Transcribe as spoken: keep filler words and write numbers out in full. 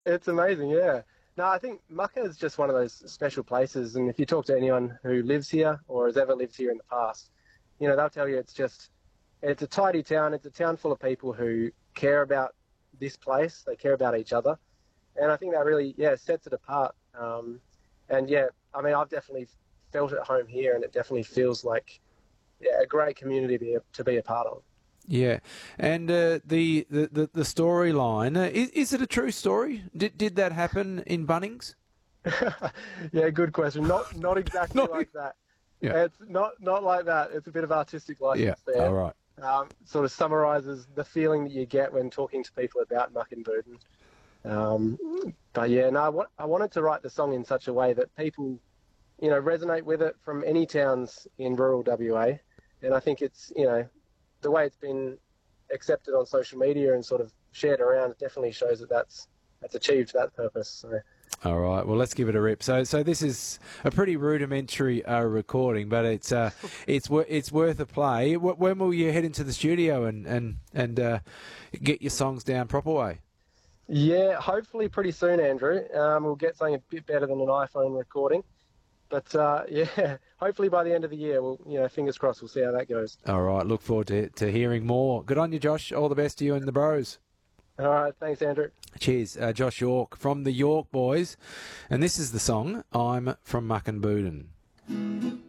It's amazing, yeah. No, I think Mucka is just one of those special places, and if you talk to anyone who lives here or has ever lived here in the past, you know, they'll tell you it's just, it's a tidy town. It's a town full of people who care about this place. They care about each other, and I think that really, yeah, sets it apart. Um, and yeah, I mean, I've definitely felt at home here, and it definitely feels like, yeah, a great community to be a, to be a part of. Yeah, and uh, the the the, the storyline uh, is, is it a true story? Did did that happen in Bunnings? Yeah, good question. Not not exactly Not, like that. yeah, It's not not like that. It's a bit of artistic yeah. license All there. right. Um, sort of summarises the feeling that you get when talking to people about Muck and Booten. Um, but yeah, no, I, wa- I wanted to write the song in such a way that people, you know, resonate with it from any towns in rural W A. And I think it's, you know, the way it's been accepted on social media and sort of shared around, it definitely shows that that's that's achieved that purpose. So. All right. Well, let's give it a rip. So, so this is a pretty rudimentary uh, recording, but it's uh, it's wor- it's worth a play. W- when will you head into the studio and and and uh, get your songs down proper way? Yeah, hopefully pretty soon, Andrew. Um, we'll get something a bit better than an iPhone recording. But uh, yeah, hopefully by the end of the year, we'll, you know, fingers crossed, we'll see how that goes. All right. Look forward to to hearing more. Good on you, Josh. All the best to you and the bros. All right, thanks, Andrew. Cheers, uh, Josh York from the York Boys, and this is the song "I'm from Muck and Booten."